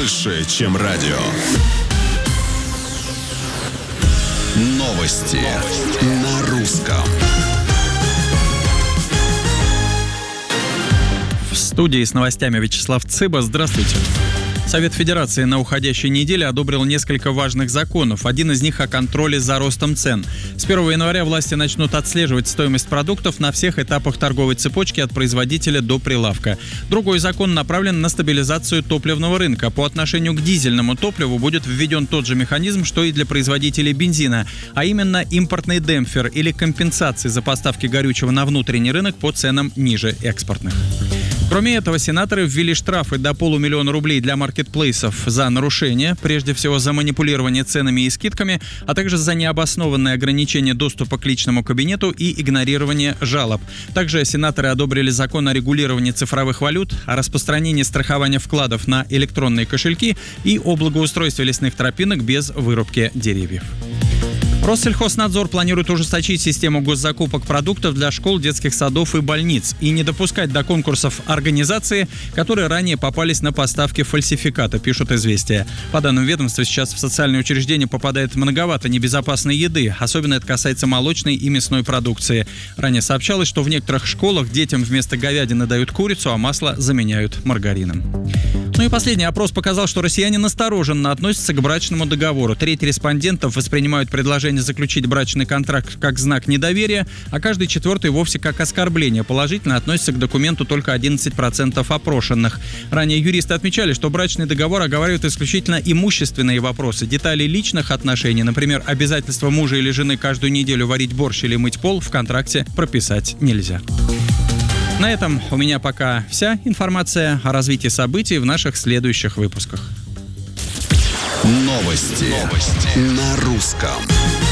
больше, чем радио. Новости на русском. В студии с новостями Вячеслав Цыба. Здравствуйте. Совет Федерации на уходящей неделе одобрил несколько важных законов. Один из них о контроле за ростом цен. С 1 января власти начнут отслеживать стоимость продуктов на всех этапах торговой цепочки от производителя до прилавка. Другой закон направлен на стабилизацию топливного рынка. По отношению к дизельному топливу будет введен тот же механизм, что и для производителей бензина, а именно импортный демпфер или компенсации за поставки горючего на внутренний рынок по ценам ниже экспортных. Кроме этого, сенаторы ввели штрафы до 500 000 рублей для маркетплейсов за нарушение, прежде всего за манипулирование ценами и скидками, а также за необоснованное ограничение доступа к личному кабинету и игнорирование жалоб. Также сенаторы одобрили закон о регулировании цифровых валют, о распространении страхования вкладов на электронные кошельки и о благоустройстве лесных тропинок без вырубки деревьев. Россельхознадзор планирует ужесточить систему госзакупок продуктов для школ, детских садов и больниц и не допускать до конкурсов организации, которые ранее попались на поставки фальсификата, пишут «Известия». По данным ведомства, сейчас в социальные учреждения попадает многовато небезопасной еды, особенно это касается молочной и мясной продукции. Ранее сообщалось, что в некоторых школах детям вместо говядины дают курицу, а масло заменяют маргарином. Ну и последний опрос показал, что россияне настороженно относятся к брачному договору. Треть респондентов воспринимают предложение заключить брачный контракт как знак недоверия, а каждый четвертый вовсе как оскорбление. Положительно относится к документу только 11% опрошенных. Ранее юристы отмечали, что брачный договор оговаривает исключительно имущественные вопросы. Детали личных отношений, например, обязательство мужа или жены каждую неделю варить борщ или мыть пол, в контракте прописать нельзя. На этом у меня пока вся информация о развитии событий в наших следующих выпусках. Новости на русском.